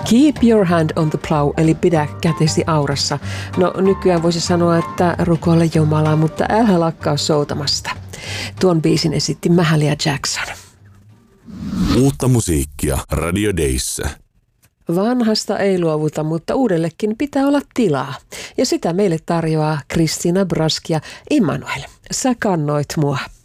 Keep your hand on the plow, eli pidä kätesi aurassa. No nykyään voisi sanoa, että rukoile Jumalaa, mutta älä lakkaa soutamasta. Tuon biisin esitti Mahalia Jackson. Uutta musiikkia Radio Dayssä. Vanhasta ei luovuta, mutta uudellekin pitää olla tilaa. Ja sitä meille tarjoaa Kristiina Brask ja Immanuel. Sä kannoit mua.